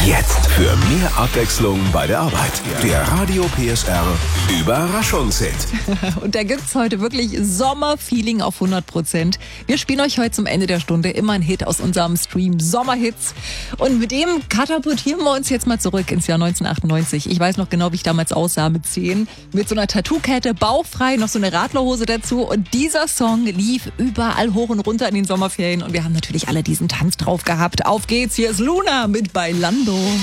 Jetzt für mehr Abwechslung bei der Arbeit. Der Radio PSR Überraschungshit. Und da gibt's heute wirklich Sommerfeeling auf 100%. Wir spielen euch heute zum Ende der Stunde immer einen Hit aus unserem Stream Sommerhits. Und mit dem katapultieren wir uns jetzt mal zurück ins Jahr 1998. Ich weiß noch genau, wie ich damals aussah mit 10. Mit so einer Tattoo-Kette, bauchfrei, noch so eine Radlerhose dazu. Und dieser Song lief überall hoch und runter in den Sommerferien. Und wir haben natürlich alle diesen Tanz drauf gehabt. Auf geht's, hier ist Luna mit Bailando.